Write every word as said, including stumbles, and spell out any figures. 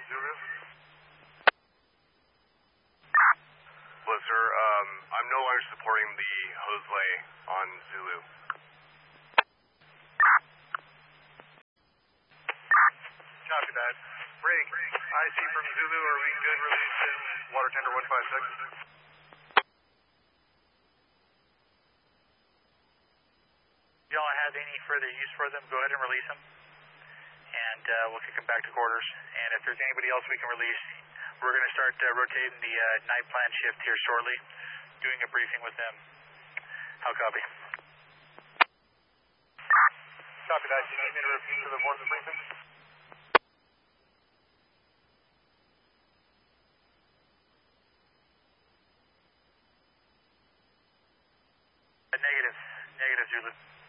Zulu. Hello, sir. Um, I'm no longer supporting the hose lay on Zulu. Copy that. Brig, I C from Zulu. Are we good? Release in water tender one five six. If y'all have any further use for them, go ahead and release them. And uh, we'll kick them back to quarters. And if there's anybody else we can release, we're going to start uh, rotating the uh, night plan shift here shortly, doing a briefing with them. How copy? Copy that. Do you need me to repeat to the board the briefing? Uh, negative. Negative, Zulu.